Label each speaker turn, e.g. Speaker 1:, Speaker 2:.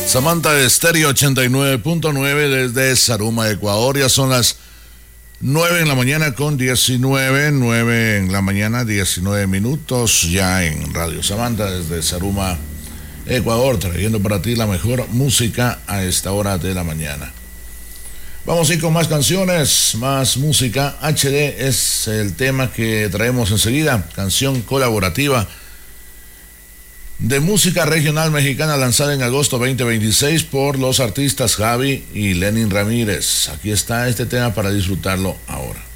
Speaker 1: Samantha Estéreo 89.9 desde Zaruma, Ecuador. Ya son las 9 en la mañana con 19, 9 en la mañana 19 minutos, ya en Radio Samantha desde Zaruma, Ecuador, trayendo para ti la mejor música a esta hora de la mañana. Vamos a ir con más canciones, más música. HD es el tema que traemos enseguida, canción colaborativa de música regional mexicana lanzada en agosto 2026 por los artistas Javi y Lenin Ramírez. Aquí está este tema para disfrutarlo ahora.